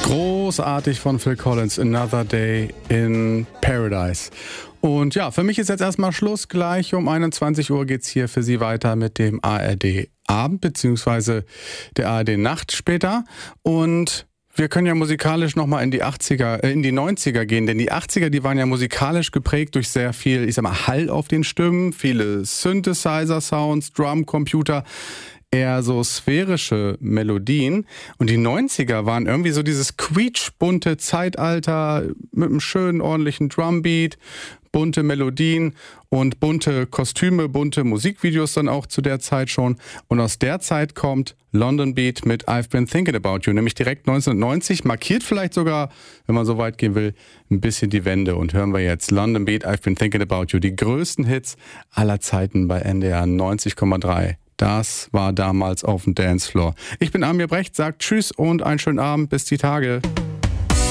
Großartig von Phil Collins, Another Day in Paradise. Und ja, für mich ist jetzt erstmal Schluss. Gleich um 21 Uhr geht's hier für Sie weiter mit dem ARD Abend bzw. der ARD Nacht später. Und wir können ja musikalisch nochmal in die 90er gehen, denn die 80er, die waren ja musikalisch geprägt durch sehr viel, Hall auf den Stimmen, viele Synthesizer-Sounds, Drumcomputer, eher so sphärische Melodien. Und die 90er waren irgendwie so dieses quietschbunte Zeitalter mit einem schönen, ordentlichen Drumbeat, bunte Melodien und bunte Kostüme, bunte Musikvideos dann auch zu der Zeit schon. Und aus der Zeit kommt London Beat mit I've Been Thinking About You, nämlich direkt 1990, markiert vielleicht sogar, wenn man so weit gehen will, ein bisschen die Wende. Und hören wir jetzt London Beat, I've Been Thinking About You, die größten Hits aller Zeiten bei NDR 90,3. Das war damals auf dem Dancefloor. Ich bin Amir Brecht, sagt Tschüss und einen schönen Abend, bis die Tage.